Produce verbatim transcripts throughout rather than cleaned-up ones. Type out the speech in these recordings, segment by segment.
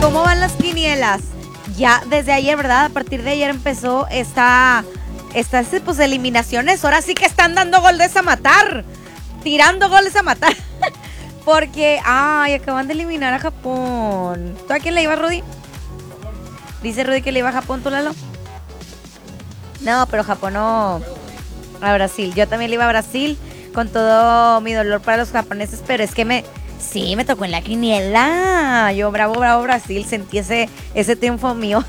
¿Cómo van las quinielas? Ya desde ayer, ¿verdad? A partir de ayer empezó esta, estas pues, eliminaciones. Ahora sí que están dando goles a matar. Tirando goles a matar. Porque, ay, acaban de eliminar a Japón. ¿Tú a quién le ibas, Rudy? Dice Rudy que le iba a Japón, ¿tú, Lalo? No, pero Japón no. A Brasil. Yo también le iba a Brasil. Con todo mi dolor para los japoneses. Pero es que me... Sí, me tocó en la quiniela. Yo, bravo, bravo, Brasil. Sentí ese, ese triunfo mío.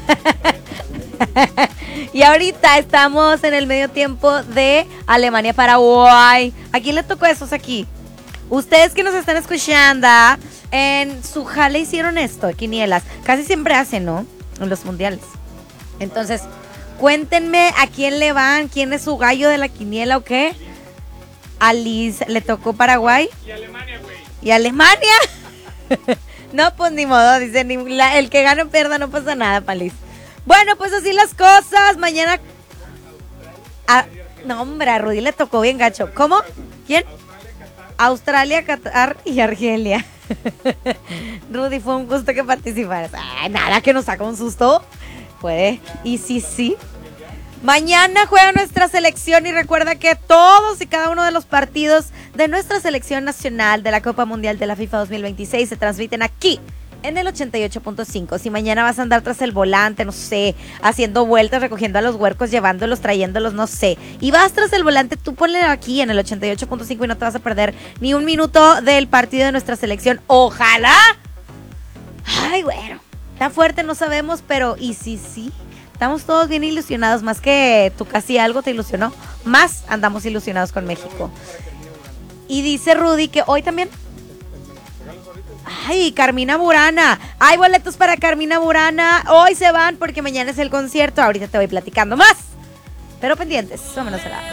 Y ahorita estamos en el medio tiempo de Alemania-Paraguay. ¿A quién le tocó esos aquí? Ustedes que nos están escuchando, en su jale hicieron esto, quinielas. Casi siempre hacen, ¿no? En los mundiales. Entonces, cuéntenme a quién le van, quién es su gallo de la quiniela o qué. A Liz le tocó Paraguay. Y Alemania, güey. ¿Y Alemania? No, pues ni modo, dice, ni la, el que gana o pierda no pasa nada, Palis. Bueno, pues así las cosas. Mañana... Ah, no, hombre, a Rudy le tocó bien gacho. ¿Cómo? ¿Quién? Australia, Qatar y Argelia. Rudy, fue un gusto que participaras. Ay, nada, que nos saca un susto. Puede. Y sí, sí. Mañana juega nuestra selección y recuerda que todos y cada uno de los partidos de nuestra selección nacional de la Copa Mundial de la FIFA dos mil veintiséis se transmiten aquí en el ochenta y ocho punto cinco. Si mañana vas a andar tras el volante, no sé, haciendo vueltas, recogiendo a los huercos, llevándolos, trayéndolos, no sé, y vas tras el volante, tú ponle aquí en el ochenta y ocho punto cinco y no te vas a perder ni un minuto del partido de nuestra selección. ¡Ojalá! Ay, bueno, tan fuerte no sabemos, pero ¿y sí, sí? Estamos todos bien ilusionados, más que tú casi algo te ilusionó, más andamos ilusionados con México. Y dice Rudy que hoy también... Ay, Carmina Burana. Hay boletos para Carmina Burana. Hoy se van porque mañana es el concierto. Ahorita te voy platicando más. Pero pendientes, vámonos a la...